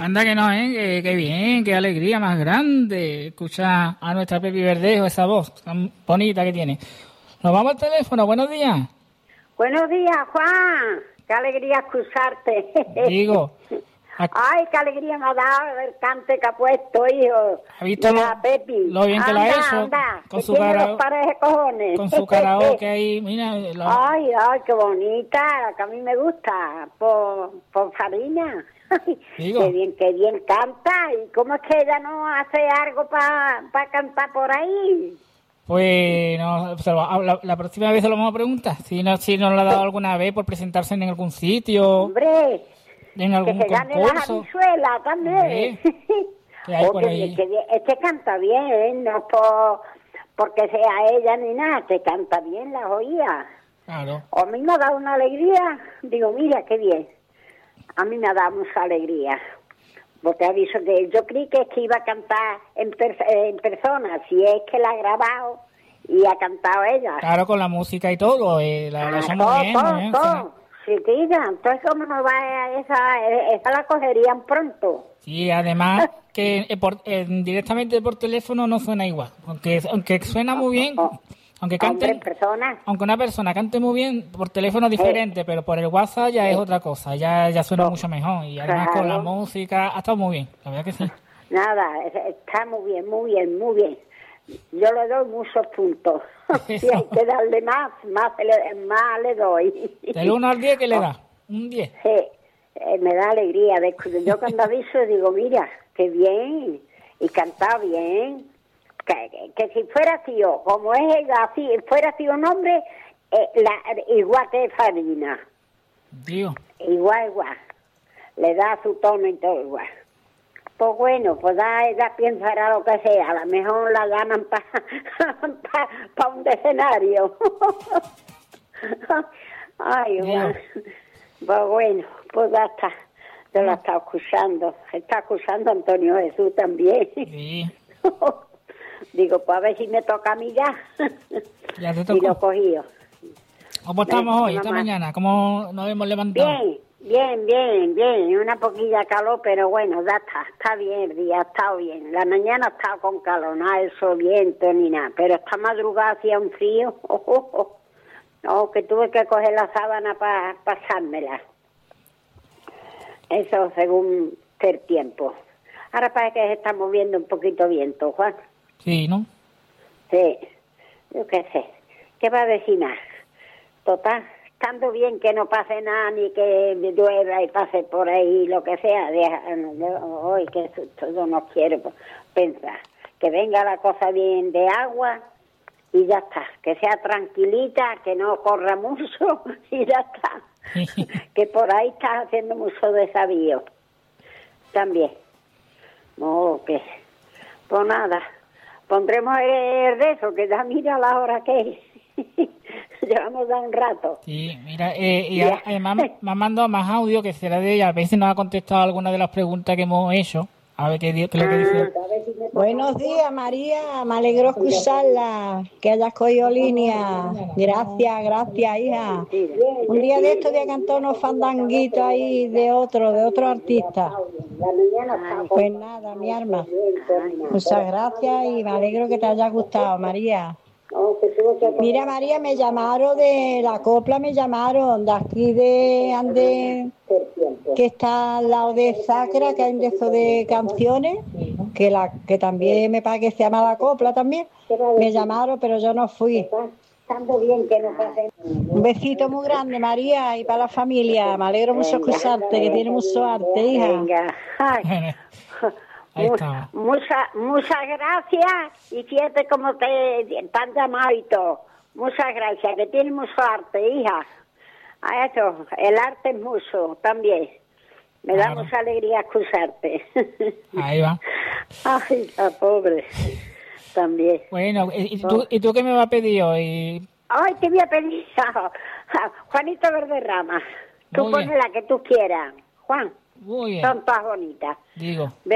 Anda que no, qué bien, qué alegría más grande escuchar a nuestra Pepi Verdejo, esa voz tan bonita que tiene. Nos vamos al teléfono, buenos días. Buenos días, Juan. Qué alegría escucharte. Digo. Ay, qué alegría me ha dado el cante que ha puesto, hijo. ¿Ha visto Pepi? Lo bien que la ha hecho? Anda, con que su tiene los pares de cojones. Con su karaoke ahí, mira. Ay, qué bonita, que a mí me gusta, por Farina. Digo. Qué bien canta. ¿Y cómo es que ella no hace algo para cantar por ahí? Pues no, la próxima vez se lo vamos a preguntar. Si nos lo ha dado alguna vez por presentarse en algún sitio. Hombre, en algún que se gane las habichuelas también. ¿Qué hay por ahí? Este canta bien, no porque sea ella ni nada, que canta bien, las oía. Claro. A mí me ha dado una alegría, digo, mira, qué bien. A mí me ha dado mucha alegría. Porque aviso que yo creí que iba a cantar en persona, si es que la ha grabado y ha cantado ella. Claro, con la música y todo, la hizo muy bien. Todo. Chiquilla, entonces cómo no va esa la cogerían pronto. Sí, además que directamente por teléfono no suena igual, aunque suena muy bien, aunque cante, aunque una persona cante muy bien por teléfono es diferente, pero por el WhatsApp ya es otra cosa, ya suena mucho mejor y además con la música ha estado muy bien, la verdad que sí. Nada, está muy bien. Yo le doy muchos puntos. Si hay que darle más le doy. Del 1 al 10, ¿qué le da? Un 10. Sí, me da alegría. Yo cuando aviso digo, mira, qué bien, y canta bien. Que si fuera tío, como es ella, si fuera tío un hombre, igual que Farina. Tío. Igual. Le da su tono y todo igual. Pues bueno, pues ella pensará lo que sea, a lo mejor la llaman para un escenario. Ay, bueno. Pues bueno, pues ya está. Yo la está escuchando Antonio Jesús también. Sí. Digo, pues a ver si me toca a mí ya. Ya te tocó. Y lo cogí. ¿Cómo estamos hoy, esta mañana? ¿Cómo nos hemos levantado? Bien. Una poquilla calor, pero bueno, ya está bien el día, ha estado bien. La mañana ha estado con calor, no ha hecho viento ni nada, pero esta madrugada hacía un frío. No, que tuve que coger la sábana para pasármela. Eso según el tiempo. Ahora parece que se está moviendo un poquito viento, Juan. Sí, ¿no? Sí, yo qué sé. ¿Qué va a decir más? Total, estando bien que no pase nada, ni que llueva y pase por ahí, lo que sea. Hoy que yo no quiero pensar. Que venga la cosa bien de agua y ya está. Que sea tranquilita, que no corra mucho y ya está. Que por ahí está haciendo mucho desavío. También. No, que... Pues nada. Pondremos el de eso, que ya mira la hora que es. Llevamos ya un rato. Sí, mira, y además me ha mandado más audio que será de ella. A ver si nos ha contestado alguna de las preguntas que hemos hecho. A ver qué es lo que dice. Buenos días, María. Me alegro escucharla, que hayas cogido línea. Gracias, hija. Un día de estos voy a cantar unos fandanguitos ahí de otro artista. Pues nada, mi alma. Muchas gracias y me alegro que te haya gustado, María. Mira, María, me llamaron de la copla, de aquí de Ande, que está al lado de Sacra, que hay un de esos de canciones, que también me parece que se llama la copla también. Me llamaron, pero yo no fui. Un besito muy grande, María, y para la familia. Me alegro mucho escucharte, que tiene mucho arte, hija. Muchas gracias y fíjate cómo te han llamado y todo. Muchas gracias, que tiene mucho arte, hija. A eso, el arte es mucho también. Me da mucha alegría escucharte. Ahí va. Ay, la pobre. También. Bueno, ¿y tú qué me vas a pedir hoy? Ay, te voy a pedir Juanito Verderrama. Tú pones la que tú quieras, Juan. Muy bien. Son todas bonitas. Digo.